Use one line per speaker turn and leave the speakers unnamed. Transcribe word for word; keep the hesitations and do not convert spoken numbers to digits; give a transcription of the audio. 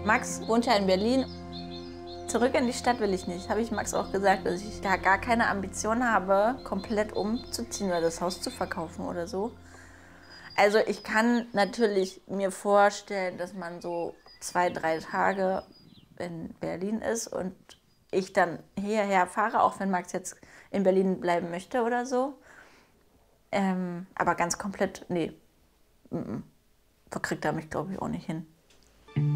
Max wohnt ja in Berlin. Zurück in die Stadt will ich nicht. Habe ich Max auch gesagt, dass ich da gar keine Ambition habe, komplett umzuziehen oder das Haus zu verkaufen oder so. Also ich kann natürlich mir vorstellen, dass man so zwei, drei Tage in Berlin ist und ich dann hierher fahre, auch wenn Max jetzt in Berlin bleiben möchte oder so. Ähm, aber ganz komplett, nee, mm -mm. Kriegt er mich, glaube ich, auch nicht hin.